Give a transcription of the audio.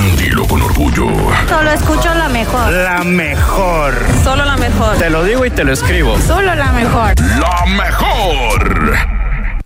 Dilo con orgullo. Solo escucho la mejor. La mejor. Solo la mejor. Te lo digo y te lo escribo. Solo la mejor. La mejor.